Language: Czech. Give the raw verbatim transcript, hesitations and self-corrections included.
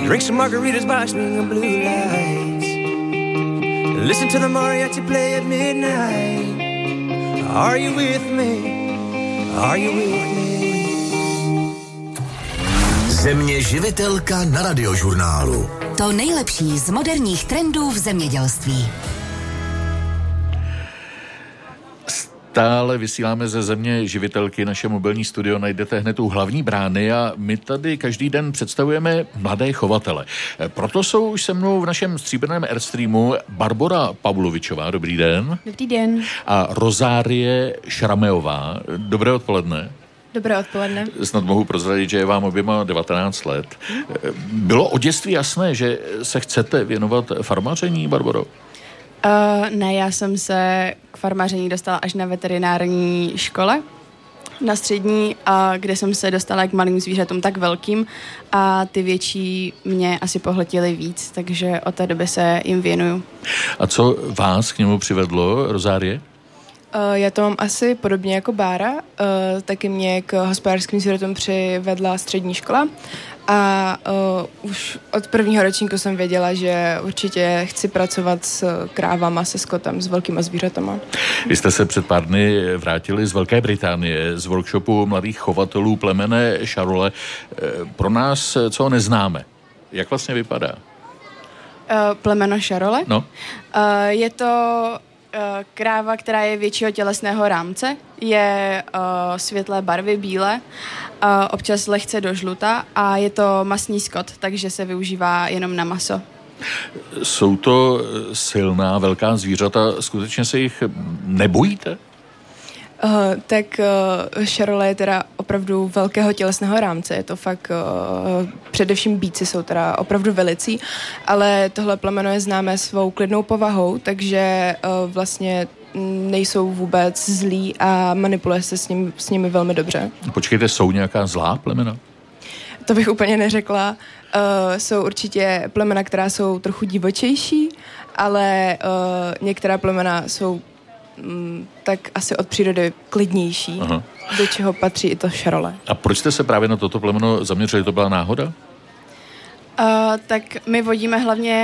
Drink some margaritas by string of blue lights. Listen to the mariachi play at midnight. Are you with me? Are you with me? Země živitelka na Radiožurnálu. To nejlepší z moderních trendů v zemědělství. Stále vysíláme ze Země živitelky, naše mobilní studio najdete hned u hlavní brány a my tady každý den představujeme mladé chovatele. Proto jsou už se mnou v našem stříbrném Airstreamu Barbora Pavlovičová, dobrý den. Dobrý den. A Rozárie Šrameová, dobré odpoledne. Dobré odpoledne. Snad mohu prozradit, že je vám oběma devatenáct let. Bylo od dětství jasné, že se chcete věnovat farmaření, Barboro? Uh, ne, já jsem se k farmaření dostala až na veterinární škole, na střední, a kde jsem se dostala k malým zvířatům tak velkým a ty větší mě asi pohltily víc, takže od té doby se jim věnuju. A co vás k němu přivedlo, Rozárie? Uh, já to mám asi podobně jako Bára, uh, taky mě k hospodářským zvířatům přivedla střední škola a uh, už od prvního ročníku jsem věděla, že určitě chci pracovat s krávama, se skotem, s velkýma zvířatama. Vy jste se před pár dny vrátili z Velké Británie, z workshopu mladých chovatelů plemene Charole. Pro nás, co ho neznáme, jak vlastně vypadá? Uh, plemeno Charole? No. Uh, je to kráva, která je většího tělesného rámce, je uh, světlé barvy, bílé, uh, občas lehce do žluta a je to masný skot, takže se využívá jenom na maso. Jsou to silná, velká zvířata, skutečně se jich nebojíte? Uh, tak uh, Charole je teda opravdu velkého tělesného rámce, je to fakt, uh, především býci jsou teda opravdu velicí, ale tohle plemeno je známé svou klidnou povahou, takže uh, vlastně nejsou vůbec zlí a manipuluje se s, ním, s nimi velmi dobře. Počkejte, jsou nějaká zlá plemena? To bych úplně neřekla. Uh, jsou určitě plemena, která jsou trochu divočejší, ale uh, některá plemena jsou tak asi od přírody klidnější, aha, do čeho patří i to Charole. A proč jste se právě na toto plemeno zaměřili? To byla náhoda? Uh, tak my vodíme hlavně